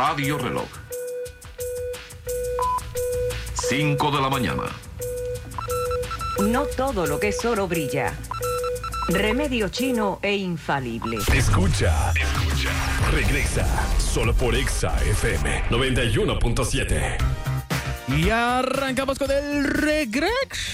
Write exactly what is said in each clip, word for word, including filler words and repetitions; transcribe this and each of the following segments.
Radio Reloj. cinco de la mañana. No todo lo que es oro brilla. Remedio chino e infalible. Escucha, escucha. Regresa solo por Exa F M noventa y uno punto siete. Y arrancamos con el regreso.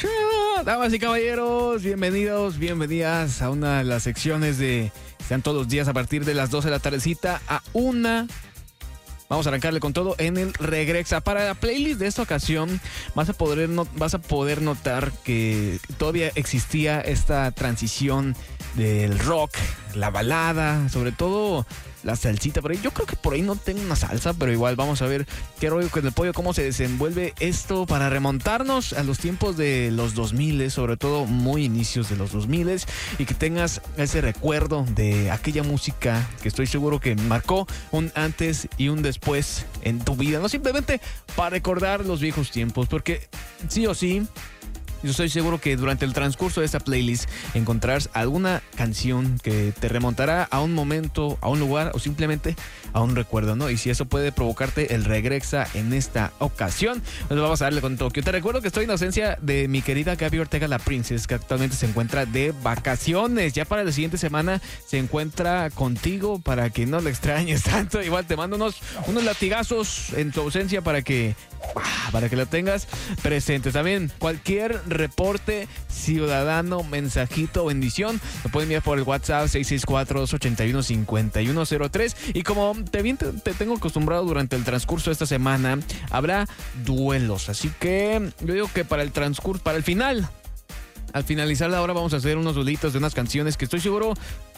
Damas y caballeros, bienvenidos, bienvenidas a una de las secciones de Están todos los días a partir de las doce de la tardecita a una. Vamos a arrancarle con todo en el Regrexa. Para la playlist de esta ocasión vas a poder, no, vas a poder notar que todavía existía esta transición del rock, la balada, sobre todo la salsita por ahí. Yo creo que por ahí no tengo una salsa, pero igual vamos a ver qué rollo con el pollo, cómo se desenvuelve esto para remontarnos a los tiempos de los dos mil, sobre todo muy inicios de los dos mil, y que tengas ese recuerdo de aquella música que estoy seguro que marcó un antes y un después en tu vida, no simplemente para recordar los viejos tiempos, porque sí o sí, yo estoy seguro que durante el transcurso de esta playlist encontrarás alguna canción que te remontará a un momento, a un lugar o simplemente a un recuerdo, ¿no? Y si eso puede provocarte el Regrexa en esta ocasión, pues vamos a darle con Tokio. Te recuerdo que estoy en ausencia de mi querida Gaby Ortega, la Princess, que actualmente se encuentra de vacaciones. Ya para la siguiente semana se encuentra contigo para que no la extrañes tanto. Igual te mando unos, unos latigazos en tu ausencia para que, para que la tengas presente. También cualquier reporte ciudadano, mensajito o bendición, lo pueden enviar por el WhatsApp seis seis cuatro, dos ocho uno, cinco uno cero tres. Y como te, bien te, te tengo acostumbrado durante el transcurso de esta semana, habrá duelos. Así que yo digo que para el transcurso, para el final, al finalizar la hora vamos a hacer unos duelitos de unas canciones que estoy seguro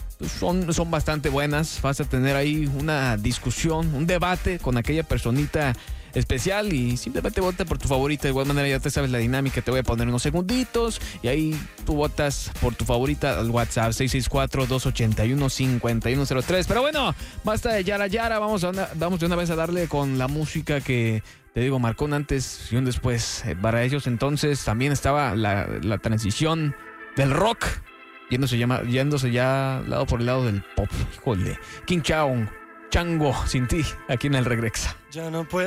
son, son bastante buenas. Vas a tener ahí una discusión, un debate con aquella personita especial y simplemente vota por tu favorita. De igual manera ya te sabes la dinámica, te voy a poner unos segunditos y ahí tú votas por tu favorita al WhatsApp seis seis cuatro, dos ocho uno, cinco uno cero tres. Pero bueno, basta de Yara Yara, vamos, a una, vamos de una vez a darle con la música que te digo marcó un antes y un después para ellos. Entonces también estaba la, la transición del rock yéndose, llama, yéndose ya lado por el lado del pop. Híjole, King Chao, Chango, sin ti, aquí en el Regrexa. Ya no puedo